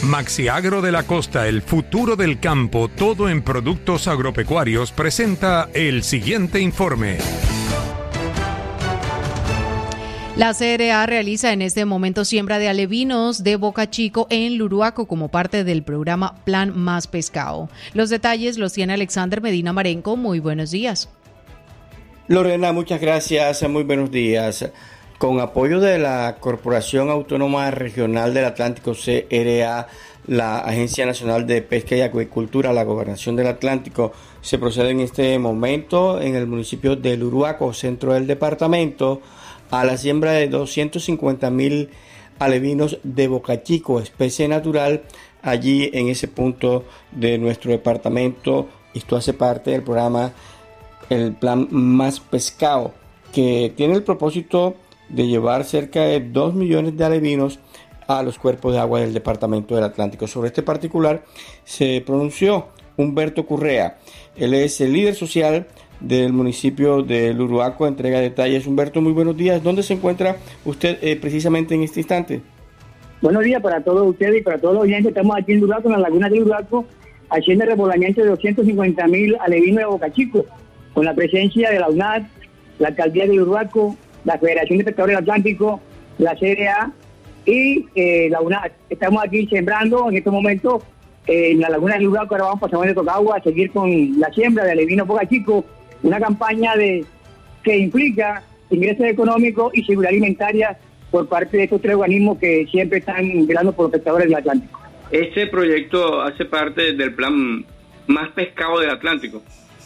Maxiagro de la Costa, el futuro del campo, todo en productos agropecuarios, presenta el siguiente informe. La CRA realiza en este momento siembra de alevinos de Boca Chico en Luruaco como parte del programa Plan Más Pescado. Los detalles los tiene Alexander Medina Marenco. Muy buenos días. Lorena, muchas gracias. Muy buenos días. Con apoyo de la Corporación Autónoma Regional del Atlántico, CRA, la Agencia Nacional de Pesca y Acuicultura, la Gobernación del Atlántico, se procede en este momento en el municipio de Luruaco, centro del departamento, a la siembra de 250,000 alevinos de Boca Chico, especie natural, allí en ese punto de nuestro departamento. Esto hace parte del programa, el Plan Más Pescado, que tiene el propósito de llevar cerca de 2 millones de alevinos a los cuerpos de agua del departamento del Atlántico. Sobre este particular se pronunció Humberto Correa. Él es el líder social del municipio de Luruaco. Entrega detalles. Humberto, muy buenos días. ¿Dónde se encuentra usted precisamente en este instante? Buenos días para todos ustedes y para todos los oyentes. Estamos aquí en Luruaco, en la laguna de Luruaco, haciendo el repoblamiento de 250,000 alevinos de Boca Chico, con la presencia de la UNAD, la alcaldía de Luruaco, la Federación de Pescadores del Atlántico, la CRA y la UNAD. Estamos aquí sembrando en estos momentos en la laguna de Luruaco. Ahora vamos para San Juan de Tocagua a seguir con la siembra de alevinos Boca Chico, una campaña que implica ingresos económicos y seguridad alimentaria por parte de estos tres organismos que siempre están velando por los pescadores del Atlántico. Este proyecto hace parte del Plan Más Pescado del Atlántico.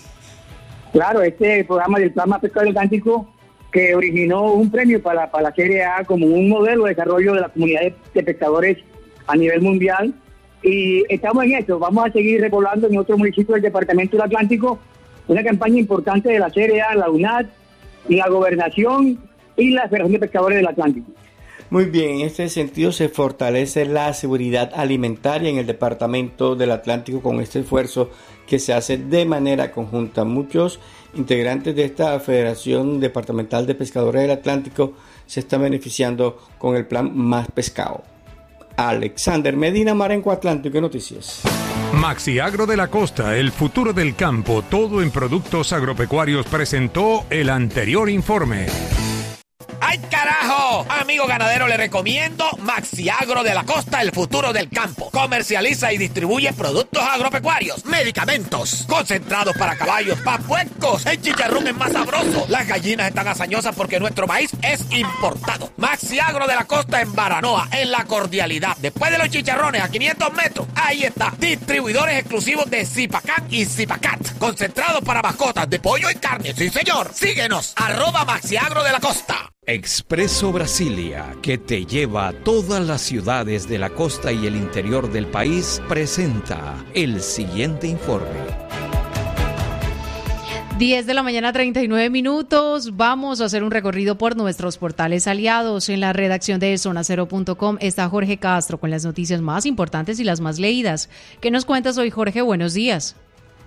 Claro, este programa del Plan Más Pescado del Atlántico, que originó un premio para la CRA como un modelo de desarrollo de la comunidad de pescadores a nivel mundial. Y estamos en esto, vamos a seguir repoblando en otros municipios del departamento del Atlántico, una campaña importante de la CRA, la UNAD, la Gobernación y la Federación de Pescadores del Atlántico. Muy bien, en este sentido se fortalece la seguridad alimentaria en el departamento del Atlántico con este esfuerzo que se hace de manera conjunta. Muchos integrantes de esta Federación Departamental de Pescadores del Atlántico se están beneficiando con el Plan Más Pescado. Alexander Medina Marenco, Atlántico Noticias. Maxiagro de la Costa, el futuro del campo, todo en productos agropecuarios, presentó el anterior informe. ¡Ay, carajo! Amigo ganadero, le recomiendo Maxiagro de la Costa, el futuro del campo. Comercializa y distribuye productos agropecuarios, medicamentos, concentrados para caballos, para puercos. El chicharrón es más sabroso. Las gallinas están hazañosas porque nuestro maíz es importado. Maxiagro de la Costa en Baranoa, en La Cordialidad. Después de los chicharrones, a 500 metros, ahí está. Distribuidores exclusivos de Zipacán y Zipacat. Concentrados para mascotas de pollo y carne. Sí, señor. Síguenos, @Maxiagro de la Costa. Expreso Brasilia, que te lleva a todas las ciudades de la costa y el interior del país, presenta el siguiente informe. 10 de la mañana, 39 minutos. Vamos a hacer un recorrido por nuestros portales aliados. En la redacción de zonacero.com está Jorge Castro con las noticias más importantes y las más leídas. ¿Qué nos cuentas hoy, Jorge? Buenos días.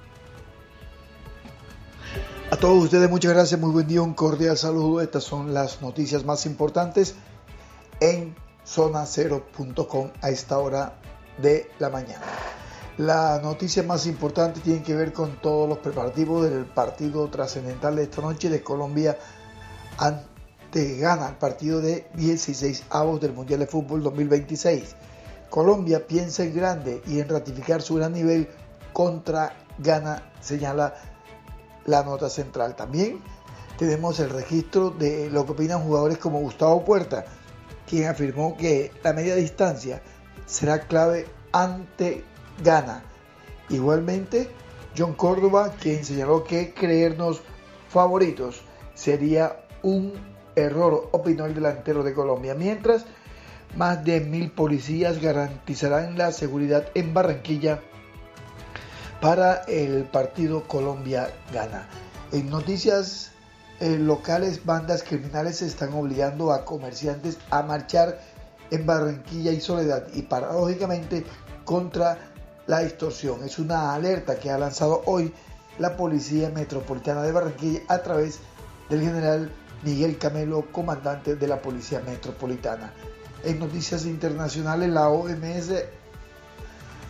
A todos ustedes, muchas gracias, muy buen día, un cordial saludo. Estas son las noticias más importantes en zonacero.com a esta hora de la mañana. La noticia más importante tiene que ver con todos los preparativos del partido trascendental de esta noche de Colombia ante Ghana, el partido de 16avos del Mundial de Fútbol 2026. Colombia piensa en grande y en ratificar su gran nivel contra Ghana, señala la nota central. También tenemos el registro de lo que opinan jugadores como Gustavo Puerta, quien afirmó que la media distancia será clave ante Ghana. Igualmente, John Córdoba, quien señaló que creernos favoritos sería un error, opinó el delantero de Colombia. Mientras, más de 1,000 policías garantizarán la seguridad en Barranquilla para el partido Colombia-Ghana. En noticias locales, bandas criminales se están obligando a comerciantes a marchar en Barranquilla y Soledad y paradójicamente contra la extorsión. Es una alerta que ha lanzado hoy la Policía Metropolitana de Barranquilla a través del general Miguel Camelo, comandante de la Policía Metropolitana. En noticias internacionales, la OMS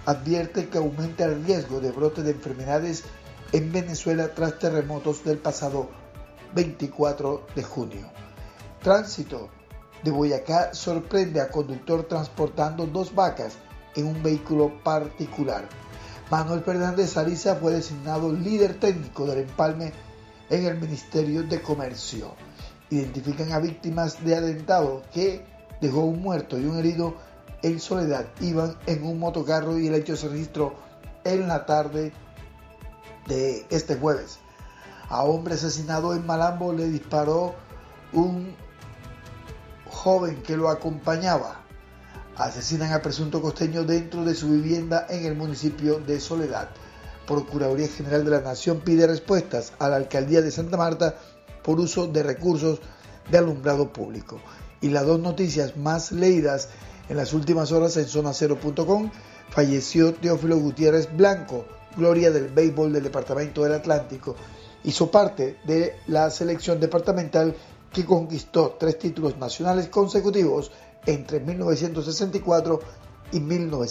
advierte que aumenta el riesgo de brote de enfermedades en Venezuela tras terremotos del pasado 24 de junio. Tránsito de Boyacá sorprende a conductor transportando 2 vacas en un vehículo particular. Manuel Fernández Ariza fue designado líder técnico del empalme en el Ministerio de Comercio. Identifican a víctimas de atentado que dejó un muerto y un herido en Soledad. Iban en un motocarro y el hecho se registró en la tarde de este jueves. A hombre asesinado en Malambo le disparó un joven que lo acompañaba. Asesinan al presunto costeño dentro de su vivienda en el municipio de Soledad. Procuraduría General de la Nación pide respuestas a la Alcaldía de Santa Marta por uso de recursos de alumbrado público. Y las 2 noticias más leídas en las últimas horas en zonacero.com: falleció Teófilo Gutiérrez Blanco, gloria del béisbol del Departamento del Atlántico. Hizo parte de la selección departamental que conquistó 3 títulos nacionales consecutivos entre 1964 y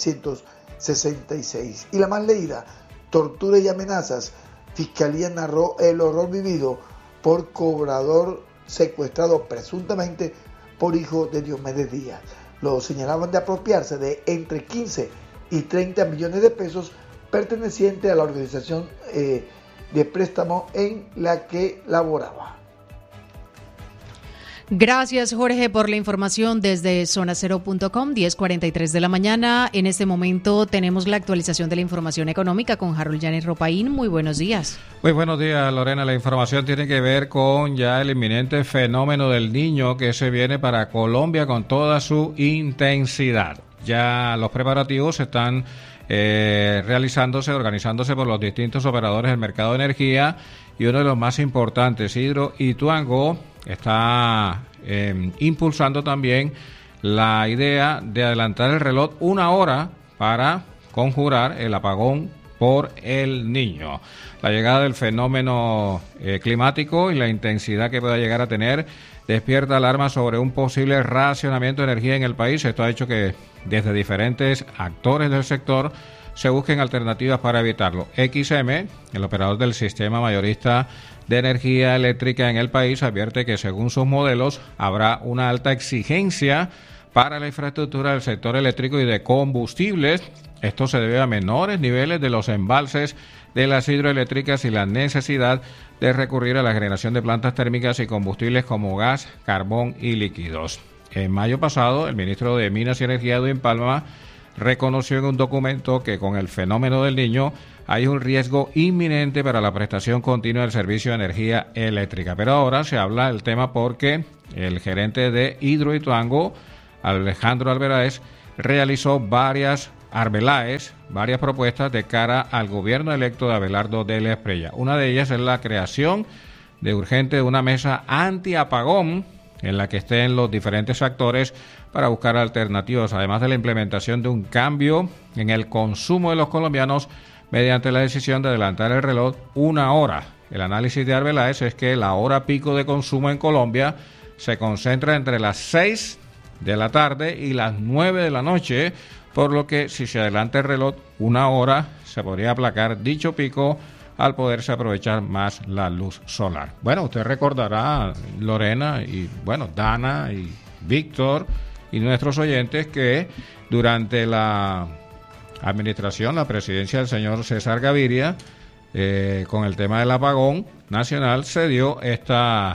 1966. Y la más leída: tortura y amenazas. Fiscalía narró el horror vivido por cobrador secuestrado presuntamente por hijo de Diomedes Díaz. Lo señalaban de apropiarse de entre 15 y 30 millones de pesos pertenecientes a la organización de préstamo en la que laboraba. Gracias, Jorge, por la información desde zonacero.com, 10:43 de la mañana. En este momento tenemos la actualización de la información económica con Harold Llanes Ropaín. Muy buenos días. Muy buenos días, Lorena. La información tiene que ver con ya el inminente fenómeno del Niño que se viene para Colombia con toda su intensidad. Ya los preparativos están organizándose por los distintos operadores del mercado de energía, y uno de los más importantes, Hidroituango, está impulsando también la idea de adelantar el reloj 1 hora para conjurar el apagón por el Niño. La llegada del fenómeno climático y la intensidad que pueda llegar a tener despierta alarma sobre un posible racionamiento de energía en el país. Esto ha hecho que desde diferentes actores del sector se busquen alternativas para evitarlo. XM, el operador del sistema mayorista de energía eléctrica en el país, advierte que según sus modelos habrá una alta exigencia para la infraestructura del sector eléctrico y de combustibles. Esto se debe a menores niveles de los embalses de las hidroeléctricas y la necesidad de recurrir a la generación de plantas térmicas y combustibles como gas, carbón y líquidos. En mayo pasado, el ministro de Minas y Energía, Edwin Palma, reconoció en un documento que con el fenómeno del Niño hay un riesgo inminente para la prestación continua del servicio de energía eléctrica. Pero ahora se habla del tema porque el gerente de Hidroituango, Alejandro Arbeláez, realizó varias propuestas de cara al gobierno electo de Abelardo de la Espriella. Una de ellas es la creación de urgente de una mesa antiapagón en la que estén los diferentes actores para buscar alternativas, además de la implementación de un cambio en el consumo de los colombianos mediante la decisión de adelantar el reloj 1 hora. El análisis de Arbeláez es que la hora pico de consumo en Colombia se concentra entre las 6 de la tarde y las 9 de la noche, por lo que si se adelanta el reloj 1 hora se podría aplacar dicho pico al poderse aprovechar más la luz solar. Bueno, usted recordará, Lorena, y bueno, Dana y Víctor y nuestros oyentes, que durante la administración, la presidencia del señor César Gaviria, con el tema del apagón nacional, se dio esta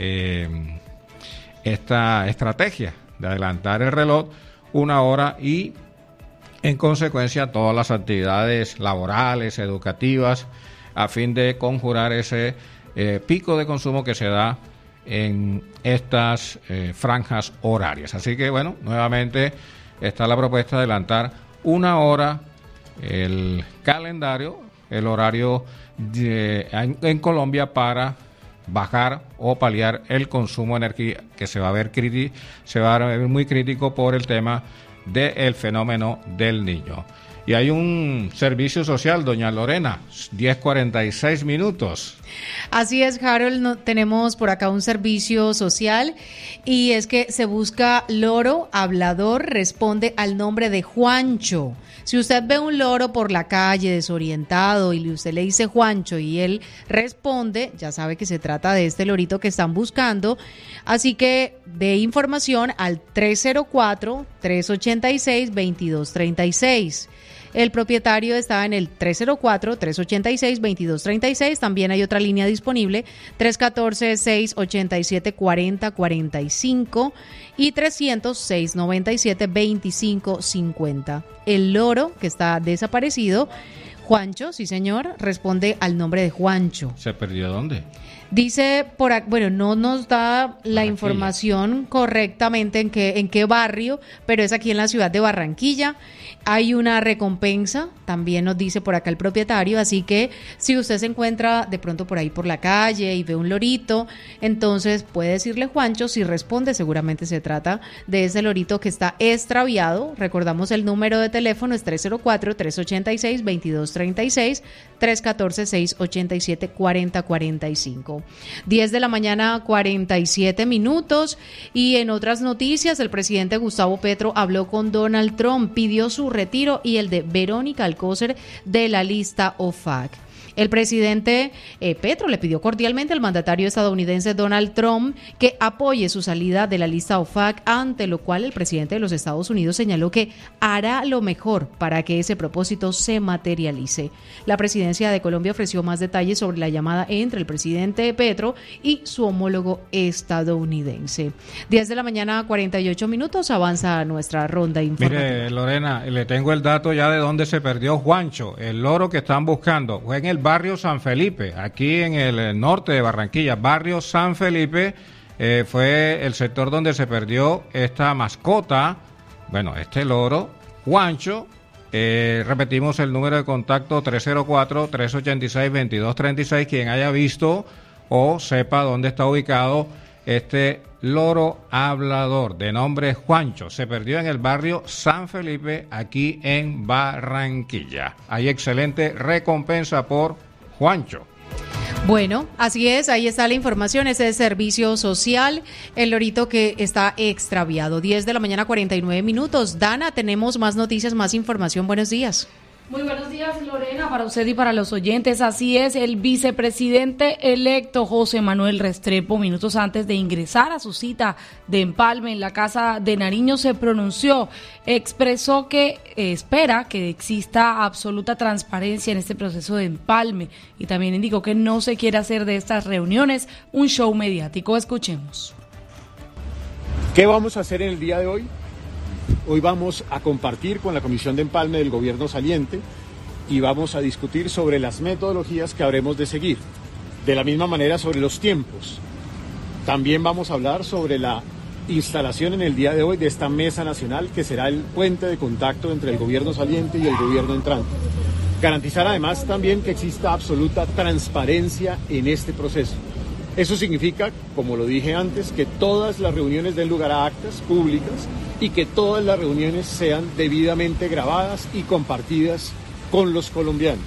estrategia de adelantar el reloj 1 hora y, en consecuencia, todas las actividades laborales, educativas, a fin de conjurar ese pico de consumo que se da en estas franjas horarias. Así que, bueno, nuevamente está la propuesta de adelantar 1 hora el calendario, el horario en Colombia para bajar o paliar el consumo de energía que se va a ver muy crítico por el tema del fenómeno del Niño. Y hay un servicio social, doña Lorena, 10:46 minutos. Así es, Harold, tenemos por acá un servicio social y es que se busca loro hablador, responde al nombre de Juancho. Si usted ve un loro por la calle desorientado y usted le dice Juancho y él responde, ya sabe que se trata de este lorito que están buscando. Así que dé información al 304-386-2236. El propietario está en el 304-386-2236. También hay otra línea disponible, 314-687-4045 y 300-697-2550. El loro que está desaparecido, Juancho, sí señor, responde al nombre de Juancho. ¿Se perdió dónde? Dice, bueno, no nos da la información correctamente en qué barrio, pero es aquí en la ciudad de Barranquilla. Hay una recompensa, también nos dice por acá el propietario, así que si usted se encuentra de pronto por ahí por la calle y ve un lorito, entonces puede decirle Juancho. Si responde, seguramente se trata de ese lorito que está extraviado. Recordamos el número de teléfono es 304-386-2236, 314-687-4045. 10 de la mañana, 47 minutos. Y en otras noticias, el presidente Gustavo Petro habló con Donald Trump, pidió su retiro y el de Verónica Alcócer de la lista OFAC. El presidente Petro le pidió cordialmente al mandatario estadounidense Donald Trump que apoye su salida de la lista OFAC, ante lo cual el presidente de los Estados Unidos señaló que hará lo mejor para que ese propósito se materialice. La presidencia de Colombia ofreció más detalles sobre la llamada entre el presidente Petro y su homólogo estadounidense. 10 de la mañana, 48 minutos, avanza nuestra ronda informativa. Mire, Lorena, le tengo el dato ya de dónde se perdió Juancho, el loro que están buscando. Fue en el barrio San Felipe, aquí en el norte de Barranquilla. Barrio San Felipe fue el sector donde se perdió esta mascota, bueno, este loro, Juancho. Repetimos el número de contacto 304-386-2236, quien haya visto o sepa dónde está ubicado este loro hablador de nombre Juancho. Se perdió en el barrio San Felipe, aquí en Barranquilla. Hay excelente recompensa por Juancho. Bueno, así es, ahí está la información, ese es servicio social, el lorito que está extraviado. 10 de la mañana, 49 minutos. Dana, tenemos más noticias, más información. Buenos días. Muy buenos días, Lorena, para usted y para los oyentes. Así es, el vicepresidente electo José Manuel Restrepo, minutos antes de ingresar a su cita de empalme en la Casa de Nariño, se pronunció, expresó que espera que exista absoluta transparencia en este proceso de empalme y también indicó que no se quiere hacer de estas reuniones un show mediático. Escuchemos. ¿Qué vamos a hacer en el día de hoy? Hoy vamos a compartir con la Comisión de Empalme del Gobierno saliente y vamos a discutir sobre las metodologías que habremos de seguir. De la misma manera sobre los tiempos. También vamos a hablar sobre la instalación en el día de hoy de esta mesa nacional que será el puente de contacto entre el Gobierno saliente y el Gobierno entrante. Garantizar además también que exista absoluta transparencia en este proceso. Eso significa, como lo dije antes, que todas las reuniones den lugar a actas públicas y que todas las reuniones sean debidamente grabadas y compartidas con los colombianos.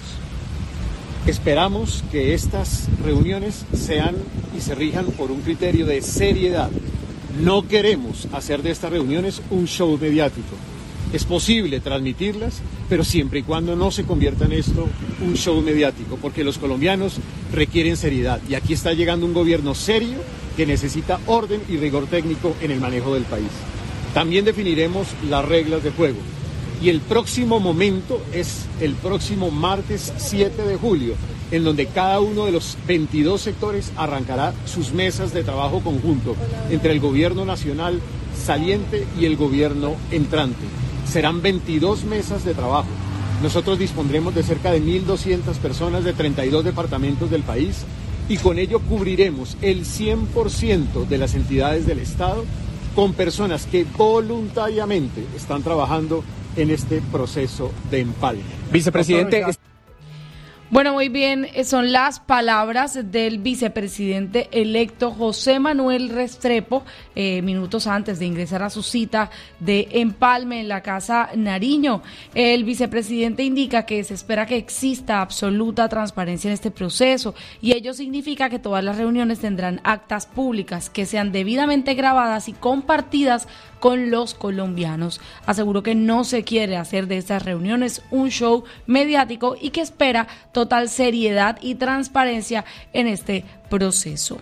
Esperamos que estas reuniones sean y se rijan por un criterio de seriedad. No queremos hacer de estas reuniones un show mediático. Es posible transmitirlas, pero siempre y cuando no se convierta en esto un show mediático, porque los colombianos requieren seriedad. Y aquí está llegando un gobierno serio que necesita orden y rigor técnico en el manejo del país. También definiremos las reglas de juego. Y el próximo momento es el próximo martes 7 de julio, en donde cada uno de los 22 sectores arrancará sus mesas de trabajo conjunto entre el gobierno nacional saliente y el gobierno entrante. Serán 22 mesas de trabajo. Nosotros dispondremos de cerca de 1.200 personas de 32 departamentos del país y con ello cubriremos el 100% de las entidades del Estado con personas que voluntariamente están trabajando en este proceso de empalme. Vicepresidente. Bueno, muy bien, son las palabras del vicepresidente electo José Manuel Restrepo, minutos antes de ingresar a su cita de empalme en la Casa Nariño. El vicepresidente indica que se espera que exista absoluta transparencia en este proceso y ello significa que todas las reuniones tendrán actas públicas que sean debidamente grabadas y compartidas con los colombianos. Aseguró que no se quiere hacer de estas reuniones un show mediático y que espera total seriedad y transparencia en este proceso.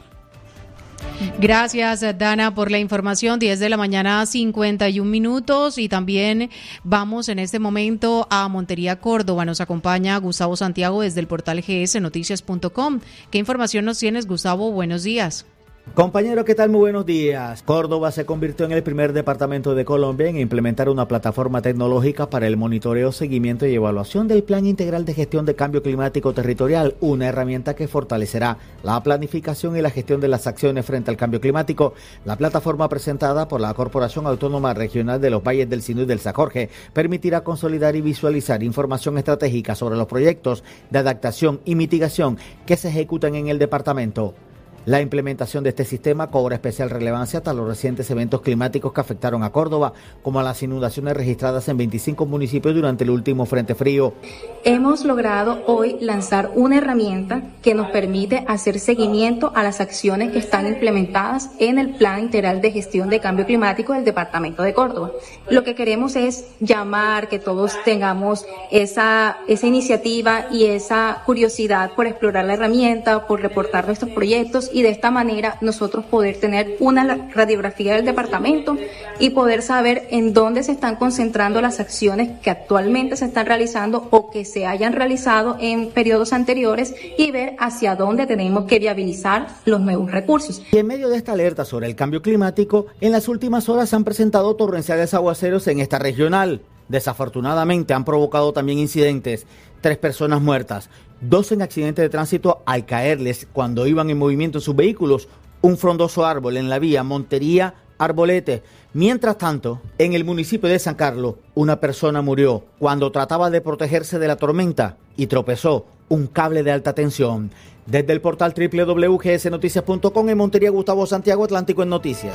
Gracias, Dana, por la información. 10 de la mañana, 51 minutos. Y también vamos en este momento a Montería, Córdoba. Nos acompaña Gustavo Santiago desde el portal gsnoticias.com. ¿Qué información nos tienes, Gustavo? Buenos días. Compañero, ¿qué tal? Muy buenos días. Córdoba se convirtió en el primer departamento de Colombia en implementar una plataforma tecnológica para el monitoreo, seguimiento y evaluación del Plan Integral de Gestión de Cambio Climático Territorial, una herramienta que fortalecerá la planificación y la gestión de las acciones frente al cambio climático. La plataforma presentada por la Corporación Autónoma Regional de los Valles del Sinu y del San Jorge permitirá consolidar y visualizar información estratégica sobre los proyectos de adaptación y mitigación que se ejecutan en el departamento. La implementación de este sistema cobra especial relevancia tras los recientes eventos climáticos que afectaron a Córdoba, como las inundaciones registradas en 25 municipios durante el último frente frío. Hemos logrado hoy lanzar una herramienta que nos permite hacer seguimiento a las acciones que están implementadas en el Plan Integral de Gestión de Cambio Climático del Departamento de Córdoba. Lo que queremos es llamar, que todos tengamos esa iniciativa y esa curiosidad por explorar la herramienta, por reportar nuestros proyectos y de esta manera nosotros poder tener una radiografía del departamento y poder saber en dónde se están concentrando las acciones que actualmente se están realizando o que se hayan realizado en periodos anteriores y ver hacia dónde tenemos que viabilizar los nuevos recursos. Y en medio de esta alerta sobre el cambio climático, en las últimas horas se han presentado torrenciales aguaceros en esta regional. Desafortunadamente han provocado también incidentes, 3 personas muertas, 2 en accidentes de tránsito al caerles cuando iban en movimiento en sus vehículos un frondoso árbol en la vía Montería Arbolete. Mientras tanto, en el municipio de San Carlos, una persona murió cuando trataba de protegerse de la tormenta y tropezó un cable de alta tensión. Desde el portal www.gsnoticias.com en Montería, Gustavo Santiago, Atlántico en Noticias.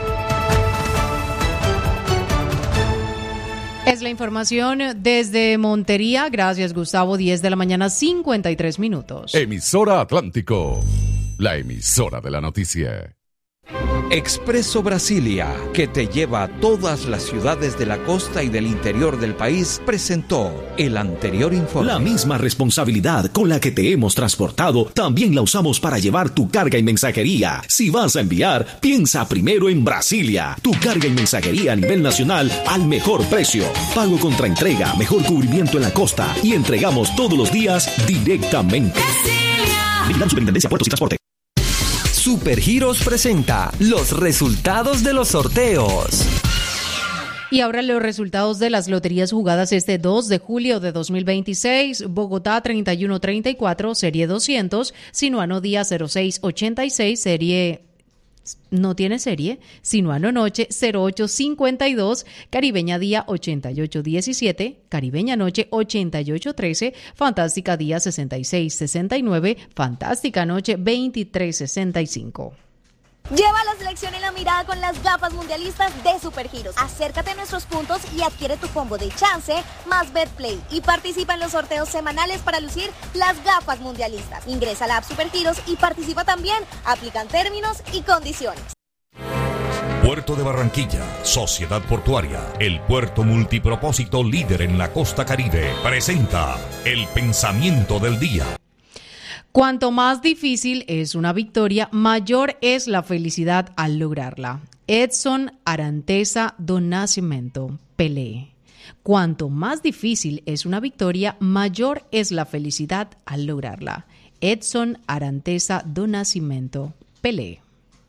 Es la información desde Montería. Gracias, Gustavo. 10 de la mañana, 53 minutos. Emisora Atlántico, la emisora de la noticia. Expreso Brasilia, que te lleva a todas las ciudades de la costa y del interior del país, presentó el anterior informe. La misma responsabilidad con la que te hemos transportado, también la usamos para llevar tu carga y mensajería. Si vas a enviar, piensa primero en Brasilia. Tu carga y mensajería a nivel nacional al mejor precio. Pago contra entrega, mejor cubrimiento en la costa y entregamos todos los días directamente. Brasilia. Superintendencia, Puertos y Transporte. Supergiros presenta los resultados de los sorteos. Y ahora los resultados de las loterías jugadas este 2 de julio de 2026. Bogotá 3134, serie 200. Sinuano día 0686, serie... No tiene serie. Sinuano Noche 0852, Caribeña Día 8817, Caribeña Noche 8813, Fantástica Día 6669, Fantástica Noche 2365. Lleva la selección en la mirada con las gafas mundialistas de Supergiros. Acércate a nuestros puntos y adquiere tu combo de chance más Betplay y participa en los sorteos semanales para lucir las gafas mundialistas. Ingresa a la app Supergiros y participa también. Aplican términos y condiciones. Puerto de Barranquilla, Sociedad Portuaria, el puerto multipropósito líder en la costa Caribe, presenta el pensamiento del día. Cuanto más difícil es una victoria, mayor es la felicidad al lograrla. Edson Arantes do Nascimento, Pelé. Cuanto más difícil es una victoria, mayor es la felicidad al lograrla. Edson Arantes do Nascimento, Pelé.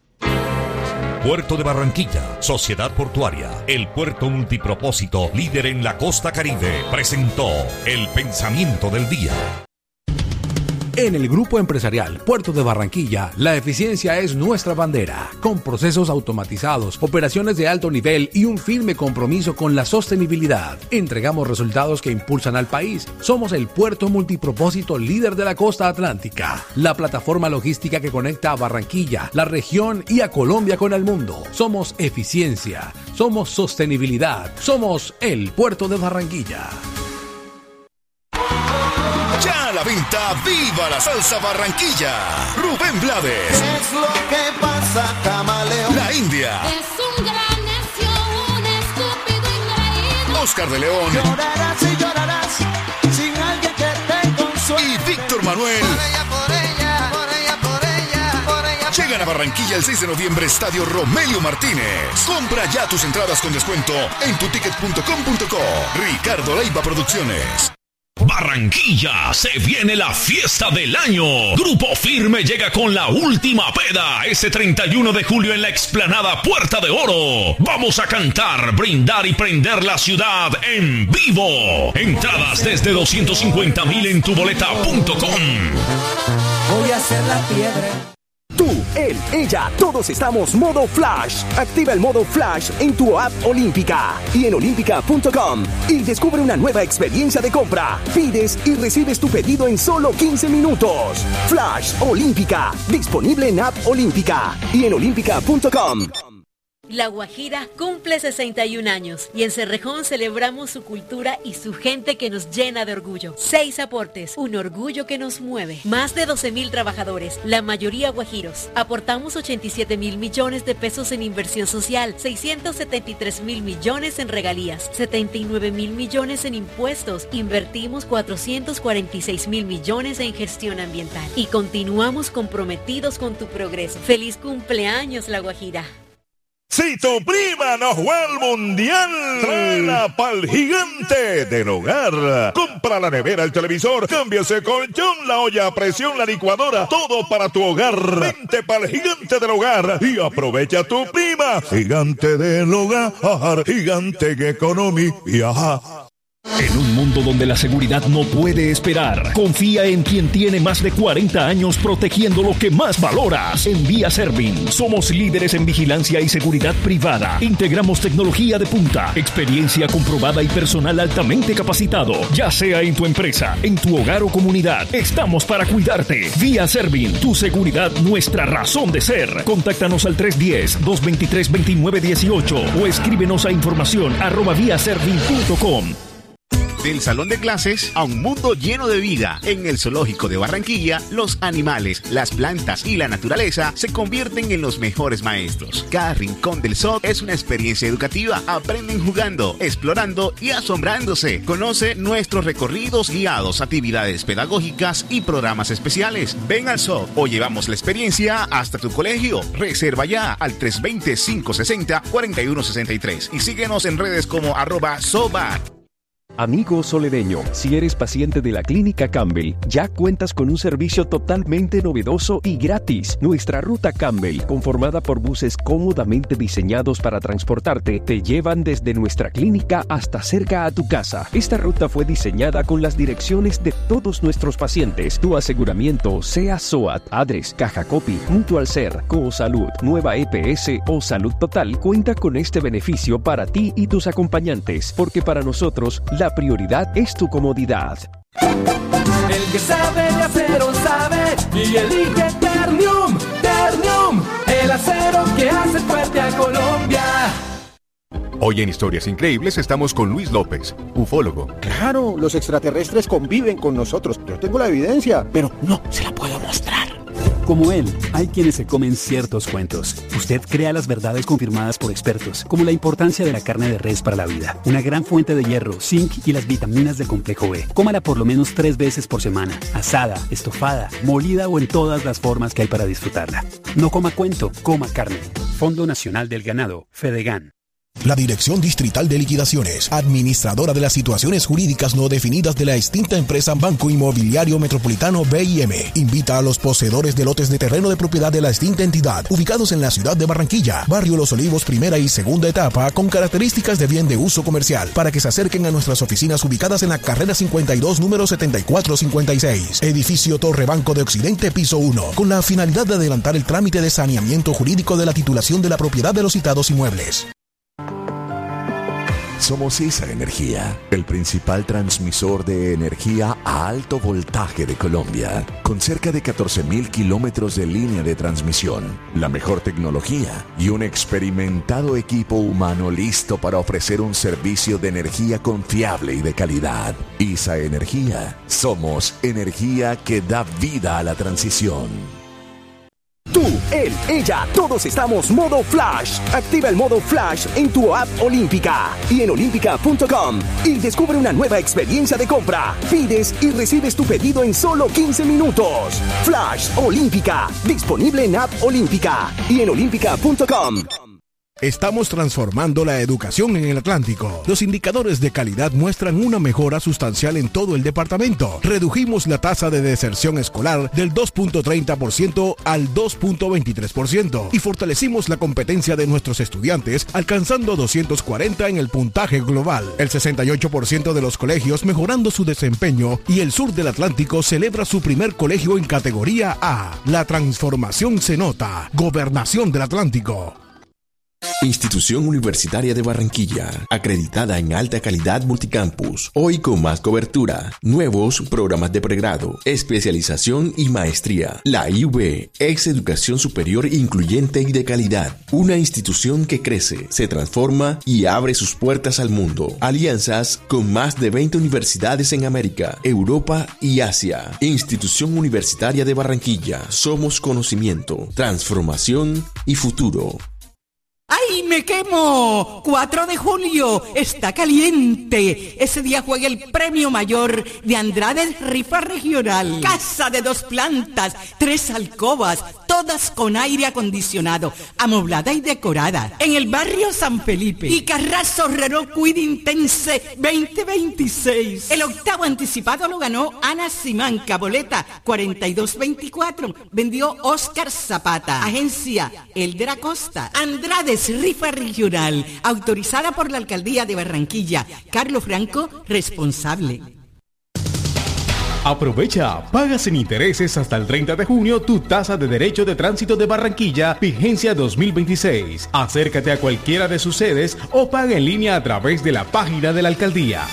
Puerto de Barranquilla, Sociedad Portuaria, el puerto multipropósito líder en la costa Caribe, presentó el pensamiento del día. En el Grupo Empresarial Puerto de Barranquilla, la eficiencia es nuestra bandera, con procesos automatizados, operaciones de alto nivel y un firme compromiso con la sostenibilidad. Entregamos resultados que impulsan al país. Somos el puerto multipropósito líder de la costa atlántica, la plataforma logística que conecta a Barranquilla, la región y a Colombia con el mundo. Somos eficiencia, somos sostenibilidad, somos el Puerto de Barranquilla. Ya a la venta, ¡viva la salsa Barranquilla! Rubén Blades. Es lo que pasa, camaleón. La India. Es un gran necio, un estúpido ingreído. Oscar de León. Llorarás y llorarás sin alguien que te consuele. Y Víctor Manuel. Por ella, por ella, por ella, por ella, por ella. Llegan a Barranquilla el 6 de noviembre, Estadio Romelio Martínez. Compra ya tus entradas con descuento en tuticket.com.co. Ricardo Leiva Producciones. Barranquilla, se viene la fiesta del año. Grupo Firme llega con la última peda este 31 de julio en la explanada Puerta de Oro. Vamos a cantar, brindar y prender la ciudad en vivo. Entradas desde 250,000 en tuboleta.com. Voy a hacer la piedra. Tú, él, ella, todos estamos modo Flash. Activa el modo Flash en tu app Olímpica y en olímpica.com y descubre una nueva experiencia de compra. Pides y recibes tu pedido en solo 15 minutos. Flash Olímpica, disponible en app Olímpica y en olímpica.com. La Guajira cumple 61 años y en Cerrejón celebramos su cultura y su gente que nos llena de orgullo. 6 aportes, un orgullo que nos mueve. Más de 12,000 trabajadores, la mayoría guajiros. Aportamos 87,000 millones de pesos en inversión social, 673,000 millones en regalías, 79,000 millones en impuestos. Invertimos 446,000 millones en gestión ambiental y continuamos comprometidos con tu progreso. ¡Feliz cumpleaños, La Guajira! Si tu prima no juega al mundial, tráela pa'l gigante del hogar. Compra la nevera, el televisor, cambia ese colchón, la olla a presión, la licuadora, todo para tu hogar. Vente pa'l gigante del hogar y aprovecha tu prima. Gigante del hogar, gigante economía. En un mundo donde la seguridad no puede esperar, confía en quien tiene más de 40 años protegiendo lo que más valoras. En Vía Servin, somos líderes en vigilancia y seguridad privada. Integramos tecnología de punta, experiencia comprobada y personal altamente capacitado. Ya sea en tu empresa, en tu hogar o comunidad, estamos para cuidarte. Vía Servin, tu seguridad, nuestra razón de ser. Contáctanos al 310-223-2918 o escríbenos a información@viaservin.com. Del salón de clases a un mundo lleno de vida. En el Zoológico de Barranquilla, los animales, las plantas y la naturaleza se convierten en los mejores maestros. Cada rincón del zoo es una experiencia educativa. Aprenden jugando, explorando y asombrándose. Conoce nuestros recorridos guiados, actividades pedagógicas y programas especiales. Ven al zoo o llevamos la experiencia hasta tu colegio. Reserva ya al 320-560-4163 y síguenos en redes como @zoobat. Amigo solereño, si eres paciente de la Clínica Campbell, ya cuentas con un servicio totalmente novedoso y gratis. Nuestra ruta Campbell, conformada por buses cómodamente diseñados para transportarte, te llevan desde nuestra clínica hasta cerca a tu casa. Esta ruta fue diseñada con las direcciones de todos nuestros pacientes. Tu aseguramiento, sea SOAT, ADRES, Caja Copy, Mutual Ser, Cosalud, Nueva EPS o Salud Total, cuenta con este beneficio para ti y tus acompañantes, porque para nosotros, la prioridad es tu comodidad. El que sabe de acero sabe y elige Ternium. Ternium, el acero que hace fuerte a Colombia. Hoy en Historias Increíbles estamos con Luis López, ufólogo. Claro, los extraterrestres conviven con nosotros. Yo tengo la evidencia, pero no se la puedo mostrar. Como él, hay quienes se comen ciertos cuentos. Usted crea las verdades confirmadas por expertos, como la importancia de la carne de res para la vida, una gran fuente de hierro, zinc y las vitaminas del complejo B. Cómala por lo menos 3 veces por semana, asada, estofada, molida o en todas las formas que hay para disfrutarla. No coma cuento, coma carne. Fondo Nacional del Ganado, Fedegan. La Dirección Distrital de Liquidaciones, administradora de las situaciones jurídicas no definidas de la extinta empresa Banco Inmobiliario Metropolitano BIM, invita a los poseedores de lotes de terreno de propiedad de la extinta entidad, ubicados en la ciudad de Barranquilla, barrio Los Olivos, primera y segunda etapa, con características de bien de uso comercial, para que se acerquen a nuestras oficinas ubicadas en la carrera 52, número 7456, edificio Torre Banco de Occidente, piso 1, con la finalidad de adelantar el trámite de saneamiento jurídico de la titulación de la propiedad de los citados inmuebles. Somos ESA Energía, el principal transmisor de energía a alto voltaje de Colombia, con cerca de 14.000 kilómetros de línea de transmisión, la mejor tecnología y un experimentado equipo humano listo para ofrecer un servicio de energía confiable y de calidad. ESA Energía, somos energía que da vida a la transición. Tú, él, ella, todos estamos modo Flash. Activa el modo Flash en tu app Olímpica y en olímpica.com y descubre una nueva experiencia de compra. Pides y recibes tu pedido en solo 15 minutos. Flash Olímpica, disponible en app Olímpica y en olímpica.com. Estamos transformando la educación en el Atlántico. Los indicadores de calidad muestran una mejora sustancial en todo el departamento. Redujimos la tasa de deserción escolar del 2.30% al 2.23% y fortalecimos la competencia de nuestros estudiantes, alcanzando 240 en el puntaje global. El 68% de los colegios mejorando su desempeño y el sur del Atlántico celebra su primer colegio en categoría A. La transformación se nota. Gobernación del Atlántico. Institución Universitaria de Barranquilla, acreditada en alta calidad multicampus, hoy con más cobertura, nuevos programas de pregrado, especialización y maestría. La IUB es educación superior incluyente y de calidad, una institución que crece, se transforma y abre sus puertas al mundo. Alianzas con más de 20 universidades en América, Europa y Asia. Institución Universitaria de Barranquilla, somos conocimiento, transformación y futuro. ¡Ay, me quemo! 4 de julio, está caliente. Ese día juega el premio mayor de Andrades Rifa Regional. Casa de 2 plantas, 3 alcobas, todas con aire acondicionado, amoblada y decorada. En el barrio San Felipe. Y Carrazo Renault Quid Intense 2026. El 8º anticipado lo ganó Ana Simanca, boleta 4224. Vendió Oscar Zapata. Agencia Elder Acosta. Andrades Rifa Regional, autorizada por la Alcaldía de Barranquilla. Carlos Franco, responsable. Aprovecha, paga sin intereses hasta el 30 de junio tu tasa de derecho de tránsito de Barranquilla, vigencia 2026. Acércate a cualquiera de sus sedes o paga en línea a través de la página de la Alcaldía.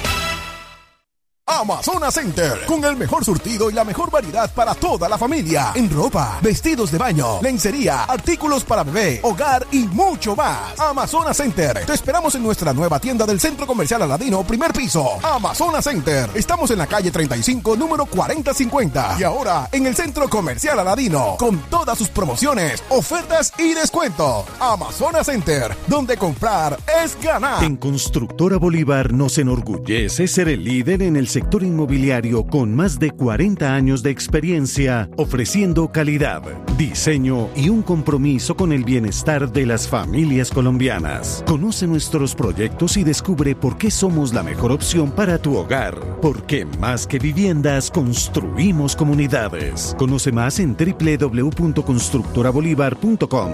Amazonas Center, con el mejor surtido y la mejor variedad para toda la familia, en ropa, vestidos de baño, lencería, artículos para bebé, hogar y mucho más. Amazonas Center, te esperamos en nuestra nueva tienda del Centro Comercial Aladino, primer piso. Amazonas Center, estamos en la calle 35, número 4050 y ahora en el Centro Comercial Aladino, con todas sus promociones, ofertas y descuentos. Amazonas Center, donde comprar es ganar. En Constructora Bolívar nos enorgullece ser el líder en el sector inmobiliario con más de 40 años de experiencia, ofreciendo calidad, diseño y un compromiso con el bienestar de las familias colombianas. Conoce nuestros proyectos y descubre por qué somos la mejor opción para tu hogar. Porque más que viviendas, construimos comunidades. Conoce más en www.constructorabolívar.com.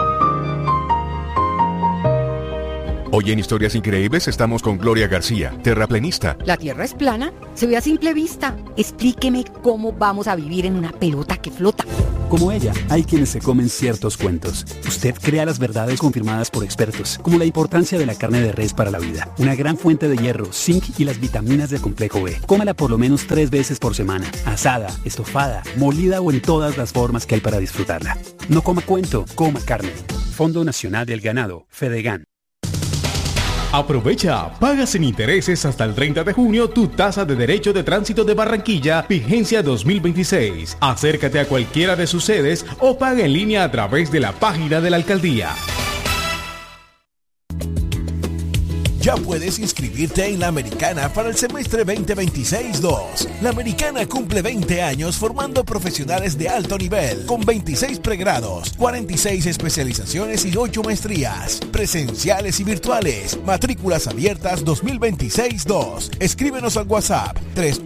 Hoy en Historias Increíbles estamos con Gloria García, terraplenista. ¿La Tierra es plana? Se ve a simple vista. Explíqueme cómo vamos a vivir en una pelota que flota. Como ella, hay quienes se comen ciertos cuentos. Usted crea las verdades confirmadas por expertos, como la importancia de la carne de res para la vida, una gran fuente de hierro, zinc y las vitaminas del complejo B. Cómala por lo menos 3 veces por semana, asada, estofada, molida o en todas las formas que hay para disfrutarla. No coma cuento, coma carne. Fondo Nacional del Ganado, Fedegan. Aprovecha, paga sin intereses hasta el 30 de junio tu tasa de derecho de tránsito de Barranquilla, vigencia 2026. Acércate a cualquiera de sus sedes o paga en línea a través de la página de la Alcaldía. Ya puedes inscribirte en La Americana para el semestre 2026-2. La Americana cumple 20 años formando profesionales de alto nivel, con 26 pregrados, 46 especializaciones y 8 maestrías, presenciales y virtuales. Matrículas abiertas 2026-2. Escríbenos al WhatsApp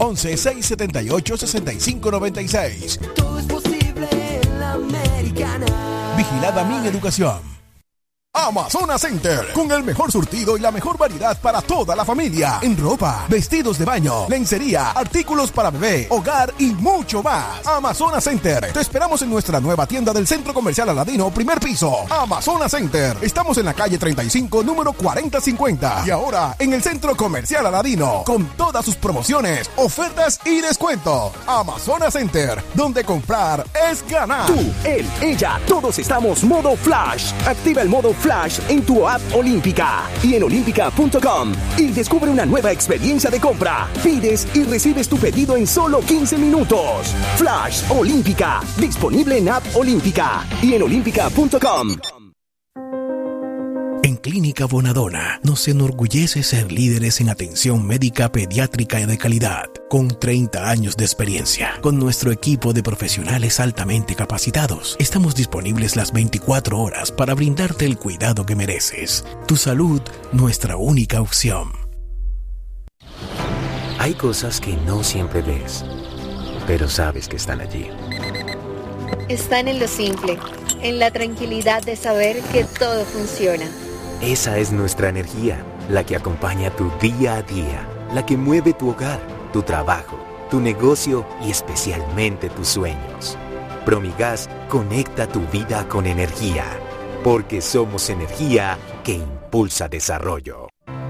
311-678-6596. Todo es posible en La Americana. Vigilada Mineducación. Amazonas Center, con el mejor surtido y la mejor variedad para toda la familia, en ropa, vestidos de baño, lencería, artículos para bebé, hogar y mucho más. Amazonas Center, te esperamos en nuestra nueva tienda del Centro Comercial Aladino, primer piso. Amazonas Center, estamos en la calle 35, número 4050, y ahora en el Centro Comercial Aladino, con todas sus promociones, ofertas y descuentos. Amazonas Center, donde comprar es ganar. Tú, él, ella, todos estamos modo Flash. Activa el modo Flash en tu app Olímpica y en olímpica.com y descubre una nueva experiencia de compra. Pides y recibes tu pedido en solo 15 minutos. Flash Olímpica, disponible en app Olímpica y en olímpica.com. En Clínica Bonadona nos enorgullece ser líderes en atención médica pediátrica y de calidad, con 30 años de experiencia. Con nuestro equipo de profesionales altamente capacitados, estamos disponibles las 24 horas para brindarte el cuidado que mereces. Tu salud, nuestra única opción. Hay cosas que no siempre ves, pero sabes que están allí. Están en lo simple, en la tranquilidad de saber que todo funciona. Esa es nuestra energía, la que acompaña tu día a día, la que mueve tu hogar, tu trabajo, tu negocio y especialmente tus sueños. Promigas conecta tu vida con energía, porque somos energía que impulsa desarrollo.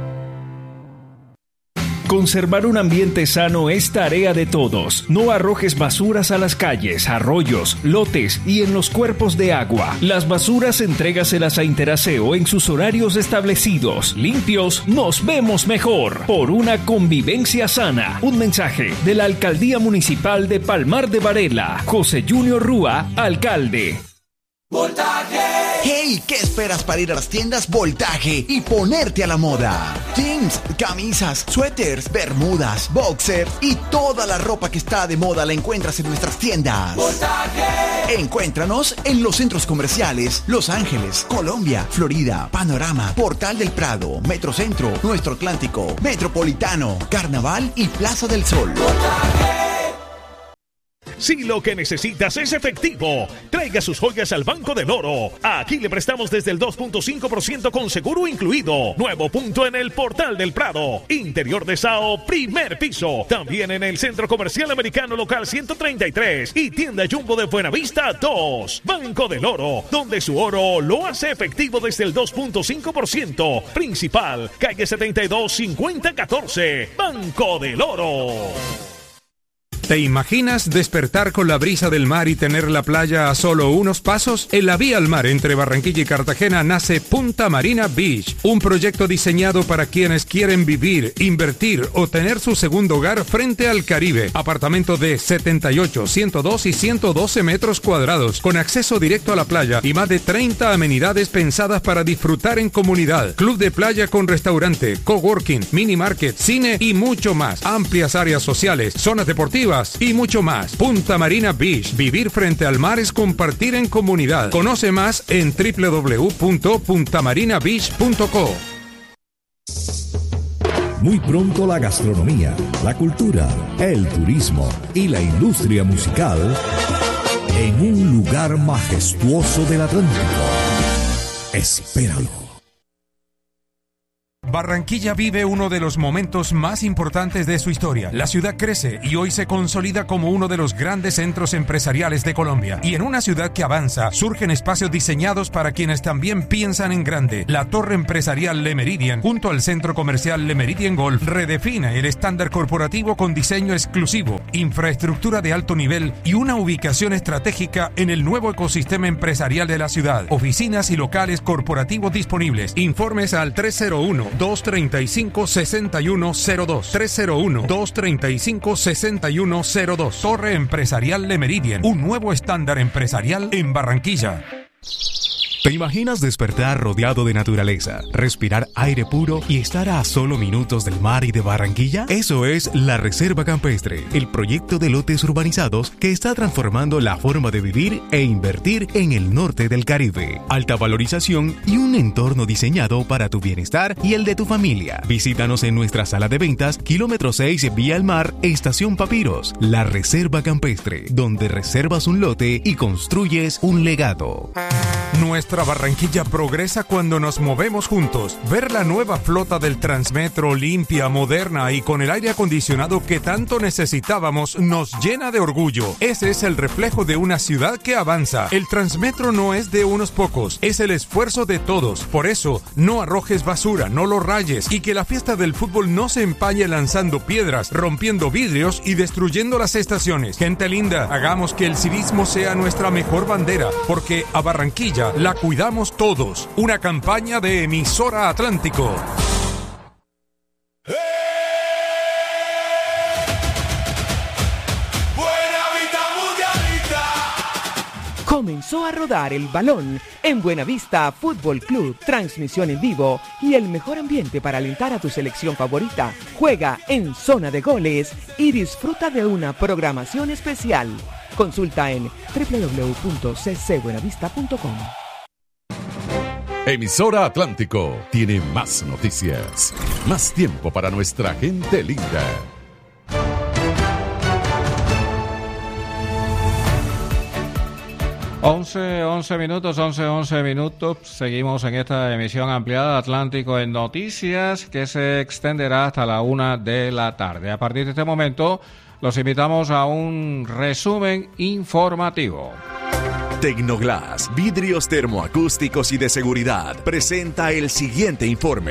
Conservar un ambiente sano es tarea de todos. No arrojes basuras a las calles, arroyos, lotes y en los cuerpos de agua. Las basuras entrégaselas a Interaseo en sus horarios establecidos. Limpios, nos vemos mejor. Por una convivencia sana. Un mensaje de la Alcaldía Municipal de Palmar de Varela. José Junior Rúa, alcalde. ¡Voltaje! ¡Hey! ¿Qué esperas para ir a las tiendas Voltaje y ponerte a la moda? Jeans, camisas, suéteres, bermudas, boxers y toda la ropa que está de moda la encuentras en nuestras tiendas. ¡Voltaje! Encuéntranos en los centros comerciales Los Ángeles, Colombia, Florida, Panorama, Portal del Prado, Metrocentro, Nuestro Atlántico, Metropolitano, Carnaval y Plaza del Sol. ¡Voltaje! Si lo que necesitas es efectivo, traiga sus joyas al Banco del Oro. Aquí le prestamos desde el 2.5% con seguro incluido. Nuevo punto en el Portal del Prado. Interior de Sao, primer piso. También en el Centro Comercial Americano Local 133 y Tienda Jumbo de Buenavista 2. Banco del Oro, donde su oro lo hace efectivo desde el 2.5%. Principal, calle 72 5014. Banco del Oro. ¿Te imaginas despertar con la brisa del mar y tener la playa a solo unos pasos? En la vía al mar entre Barranquilla y Cartagena nace Punta Marina Beach, un proyecto diseñado para quienes quieren vivir, invertir o tener su segundo hogar frente al Caribe. Apartamento de 78, 102 y 112 metros cuadrados, con acceso directo a la playa y más de 30 amenidades pensadas para disfrutar en comunidad. Club de playa con restaurante, coworking, mini market, cine y mucho más. Amplias áreas sociales, zonas deportivas y mucho más. Punta Marina Beach. Vivir frente al mar es compartir en comunidad. Conoce más en www.puntamarinabeach.co. Muy pronto la gastronomía, la cultura, el turismo y la industria musical en un lugar majestuoso del Atlántico. Espéralo. Barranquilla vive uno de los momentos más importantes de su historia. La ciudad crece y hoy se consolida como uno de los grandes centros empresariales de Colombia. Y en una ciudad que avanza, surgen espacios diseñados para quienes también piensan en grande. La Torre Empresarial Le Méridien, junto al Centro Comercial Le Méridien Golf, redefine el estándar corporativo con diseño exclusivo, infraestructura de alto nivel y una ubicación estratégica en el nuevo ecosistema empresarial de la ciudad. Oficinas y locales corporativos disponibles. Informes al 301-235-6102. 301-235-6102. Torre Empresarial Le Méridien, un nuevo estándar empresarial en Barranquilla. ¿Te imaginas despertar rodeado de naturaleza, respirar aire puro y estar a solo minutos del mar y de Barranquilla? Eso es la Reserva Campestre, el proyecto de lotes urbanizados que está transformando la forma de vivir e invertir en el norte del Caribe. Alta valorización y un entorno diseñado para tu bienestar y el de tu familia. Visítanos en nuestra sala de ventas, kilómetro 6, Vía al Mar, Estación Papiros. La Reserva Campestre, donde reservas un lote y construyes un legado. Nuestra Barranquilla progresa cuando nos movemos juntos. Ver la nueva flota del Transmetro limpia, moderna y con el aire acondicionado que tanto necesitábamos nos llena de orgullo. Ese es el reflejo de una ciudad que avanza. El Transmetro no es de unos pocos, es el esfuerzo de todos. Por eso, no arrojes basura, no lo rayes y que la fiesta del fútbol no se empañe lanzando piedras, rompiendo vidrios y destruyendo las estaciones. Gente linda, hagamos que el civismo sea nuestra mejor bandera, porque a Barranquilla la cuidamos todos. Una campaña de Emisora Atlántico. Comenzó a rodar el balón en Buenavista Fútbol Club. Transmisión en vivo y el mejor ambiente para alentar a tu selección favorita. Juega en zona de goles y disfruta de una programación especial. Consulta en www.ccbuenavista.com. Emisora Atlántico tiene más noticias, más tiempo para nuestra gente linda. 11 minutos. Seguimos en esta emisión ampliada de Atlántico en Noticias, que se extenderá hasta la 1 de la tarde. A partir de este momento, los invitamos a un resumen informativo. Tecnoglass, vidrios termoacústicos y de seguridad, presenta el siguiente informe.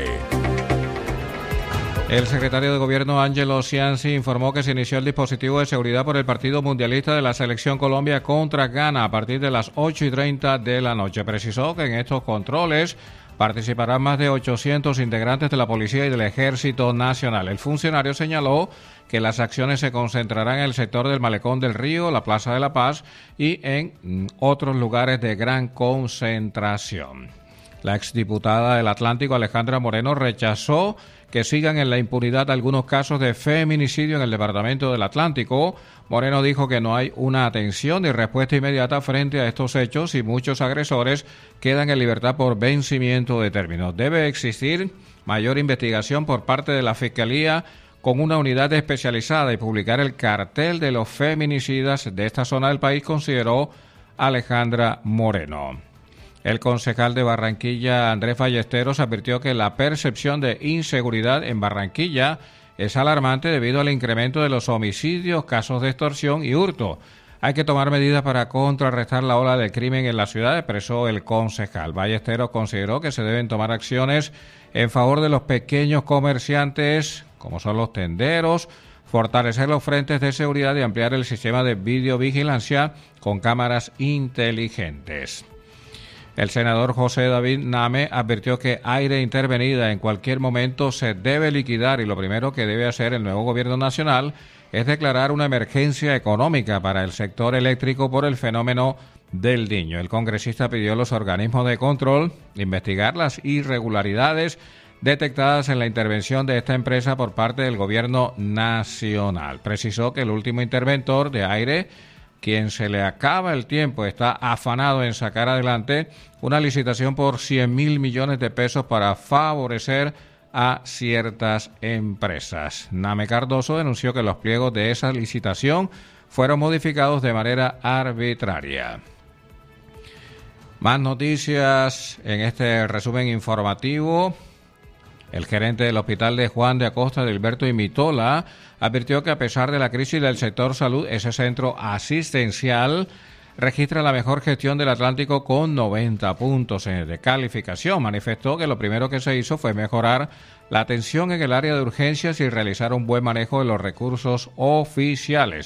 El secretario de Gobierno Ángelo Cianci informó que se inició el dispositivo de seguridad por el partido mundialista de la Selección Colombia contra Ghana a partir de las 8:30 de la noche. Precisó que en estos controles participarán más de 800 integrantes de la Policía y del Ejército Nacional. El funcionario señaló que las acciones se concentrarán en el sector del Malecón del Río, la Plaza de la Paz y en otros lugares de gran concentración. La exdiputada del Atlántico, Alejandra Moreno, rechazó que sigan en la impunidad algunos casos de feminicidio en el departamento del Atlántico. Moreno dijo que no hay una atención ni respuesta inmediata frente a estos hechos y muchos agresores quedan en libertad por vencimiento de términos. Debe existir mayor investigación por parte de la Fiscalía con una unidad especializada y publicar el cartel de los feminicidas de esta zona del país, consideró Alejandra Moreno. El concejal de Barranquilla, Andrés Ballesteros, advirtió que la percepción de inseguridad en Barranquilla es alarmante debido al incremento de los homicidios, casos de extorsión y hurto. Hay que tomar medidas para contrarrestar la ola del crimen en la ciudad, expresó el concejal. Ballesteros consideró que se deben tomar acciones en favor de los pequeños comerciantes, como son los tenderos, fortalecer los frentes de seguridad y ampliar el sistema de videovigilancia con cámaras inteligentes. El senador José David Name advirtió que aire intervenida en cualquier momento se debe liquidar y lo primero que debe hacer el nuevo gobierno nacional es declarar una emergencia económica para el sector eléctrico por el fenómeno del Niño. El congresista pidió a los organismos de control investigar las irregularidades detectadas en la intervención de esta empresa por parte del gobierno nacional. Precisó que el último interventor de aire, quien se le acaba el tiempo, está afanado en sacar adelante una licitación por 100.000 millones de pesos para favorecer a ciertas empresas. Name Cardoso denunció que los pliegos de esa licitación fueron modificados de manera arbitraria. Más noticias en este resumen informativo. El gerente del Hospital de Juan de Acosta, Delberto Imitola, advirtió que a pesar de la crisis del sector salud, ese centro asistencial registra la mejor gestión del Atlántico con 90 puntos de calificación. Manifestó que lo primero que se hizo fue mejorar la atención en el área de urgencias y realizar un buen manejo de los recursos oficiales.